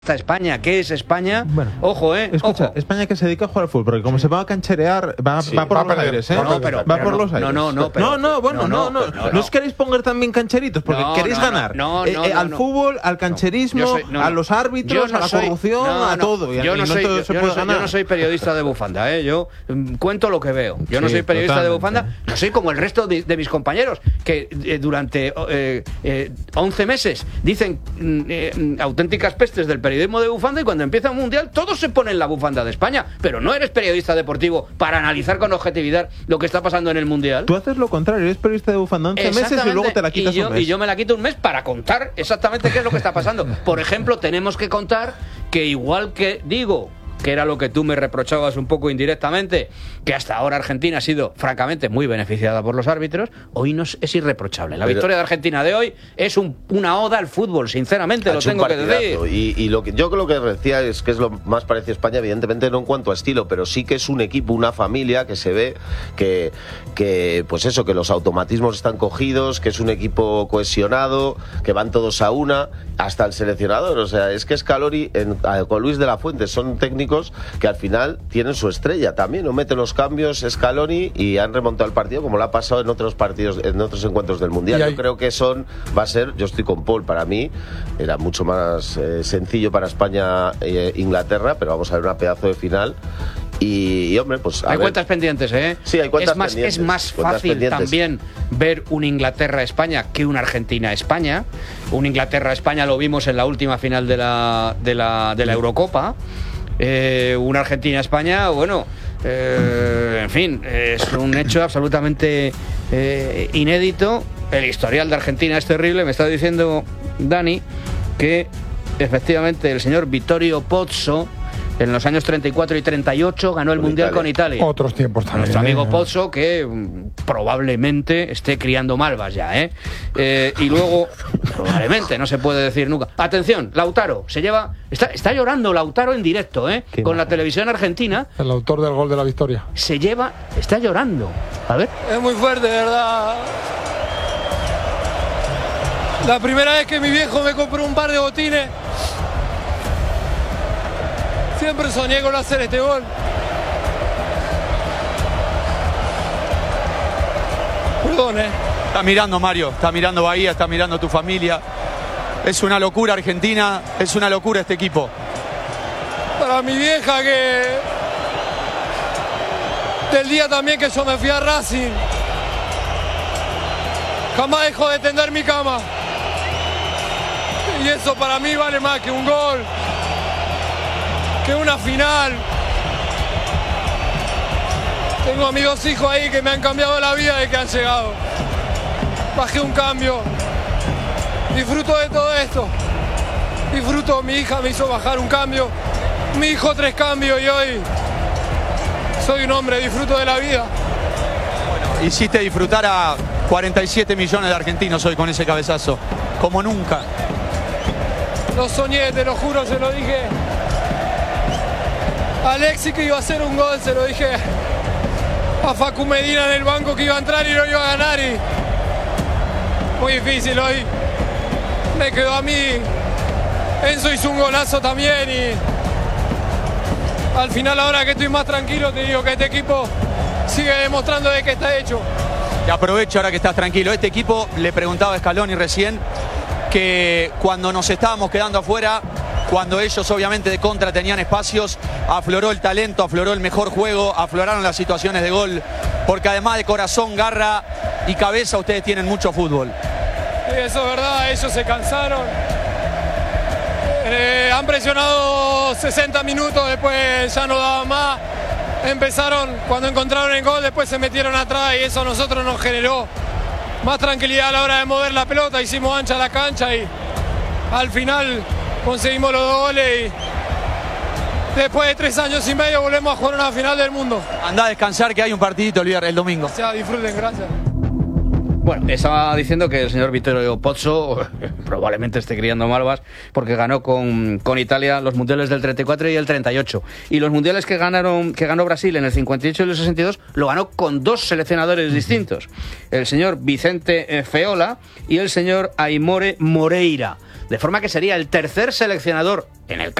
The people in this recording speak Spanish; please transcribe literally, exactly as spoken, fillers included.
España, ¿qué es España? Bueno, ojo, eh. Escucha, ojo. España que se dedica a jugar al fútbol, porque como se va a cancherear, va, Sí, va por va a los perder, aires, ¿eh? No, no, pero- va pero por no, los aires. no, no, no, pero- no, no, bueno, no, no, no, no, pero no, no no. os queréis poner también cancheritos, porque No, queréis no, ganar no, Eh, no, eh, no, al no. fútbol, al cancherismo, Yo soy- no, a no. los árbitros, Yo no a la soy- corrupción, no, a no. todo. Y, Yo y no, soy, todo yo, se yo puede no soy, yo ganar. no soy periodista de bufanda, ¿eh? Yo mm, cuento lo que veo. Yo no Sí, soy periodista totalmente. de bufanda. No soy como el resto de, de mis compañeros, que eh, durante eh, eh, once meses dicen mm, eh, auténticas pestes del periodismo de bufanda, y cuando empieza un mundial todos se ponen la bufanda de España. Pero no eres periodista deportivo para analizar con objetividad lo que está pasando en el mundial. Tú haces lo contrario, eres periodista de bufanda once meses y Exactamente. luego te la quitas y yo, un mes. y yo me la quito un mes para contar exactamente qué es lo que está pasando. Por ejemplo, tenemos que contar que, igual que digo, que era lo que tú me reprochabas un poco indirectamente, que hasta ahora Argentina ha sido francamente muy beneficiada por los árbitros, hoy no es, es irreprochable. La Pero, victoria de Argentina de hoy es un, una oda al fútbol, sinceramente, ha lo hecho un tengo que partidazo. decir. Y, y lo que yo creo que decía es que es lo más parecido a España, evidentemente no en cuanto a estilo, pero sí que es un equipo, una familia que se ve que, que pues eso, que los automatismos están cogidos, que es un equipo cohesionado, que van todos a una, hasta el seleccionador. O sea, es que Scaloni en, con Luis de la Fuente son técnicos que al final tienen su estrella también, no meten los cambios Scaloni y han remontado el partido como lo ha pasado en otros partidos, en otros encuentros del Mundial. Yo creo que son, va a ser, yo estoy con Paul, para mí era mucho más eh, sencillo para España e Inglaterra, pero vamos a ver una pedazo de final. Y, y hombre, pues a Hay ver. cuentas pendientes, ¿eh? Sí, hay cuentas es más, pendientes, Es más cuentas fácil pendientes. también ver un Inglaterra-España que un Argentina-España. Un Inglaterra-España lo vimos en la última final de la, de la, de la Eurocopa. Eh, una Argentina-España, bueno, eh, en fin, es un hecho absolutamente eh, inédito. El historial de Argentina es terrible. Me está diciendo Dani que efectivamente el señor Vittorio Pozzo en los años treinta y cuatro y treinta y ocho ganó el Con Mundial Italia. con Italia. Otros tiempos también. Nuestro amigo ¿eh? Pozzo, que mm, probablemente esté criando malvas ya, ¿eh? Eh, y luego, probablemente, no se puede decir nunca. Atención, Lautaro, se lleva... Está, está llorando Lautaro en directo, ¿eh? Qué Con la majo. televisión argentina. El autor del gol de la victoria. Se lleva... Está llorando. A ver. Es muy fuerte, de verdad. La primera vez que mi viejo me compró un par de botines, siempre soñé con hacer este gol. Perdón, eh. Está mirando Mario, está mirando Bahía, está mirando tu familia. Es una locura Argentina, es una locura este equipo. Para mi vieja, que del día también que yo me fui a Racing, jamás dejó de tender mi cama. Y eso para mí vale más que un gol, que una final. Tengo a mis dos hijos ahí que me han cambiado la vida desde que han llegado. Bajé un cambio. Disfruto de todo esto. Disfruto, mi hija me hizo bajar un cambio. Mi hijo tres cambios y hoy soy un hombre, disfruto de la vida. Hiciste disfrutar a cuarenta y siete millones de argentinos hoy con ese cabezazo, como nunca. Lo soñé, te lo juro, se lo dije a Alexis que iba a hacer un gol, se lo dije a Facu Medina en el banco que iba a entrar y no iba a ganar. Y muy difícil hoy. Me quedó a mí. Enzo hizo un golazo también y al final, ahora que estoy más tranquilo, te digo que este equipo sigue demostrando de que está hecho. Y aprovecho ahora que estás tranquilo. Este equipo, le preguntaba a Scaloni recién, que cuando nos estábamos quedando afuera, cuando ellos obviamente de contra tenían espacios, afloró el talento, afloró el mejor juego, afloraron las situaciones de gol, porque además de corazón, garra y cabeza, ustedes tienen mucho fútbol. Sí, eso es verdad, ellos se cansaron. Eh, han presionado sesenta minutos, después ya no daban más. Empezaron, cuando encontraron el gol, después se metieron atrás y eso a nosotros nos generó más tranquilidad a la hora de mover la pelota. Hicimos ancha la cancha y al final conseguimos los dos goles y después de tres años y medio volvemos a jugar una final del mundo. Andá a descansar, que hay un partidito el viernes, el domingo. O sea, disfruten, gracias. Bueno, estaba diciendo que el señor Vittorio Pozzo probablemente esté criando malvas porque ganó con, con Italia los mundiales del treinta y cuatro y el treinta y ocho. Y los mundiales que ganaron que ganó Brasil en el cincuenta y ocho y el sesenta y dos lo ganó con dos seleccionadores distintos. El señor Vicente Feola y el señor Aimore Moreira. De forma que sería el tercer seleccionador en el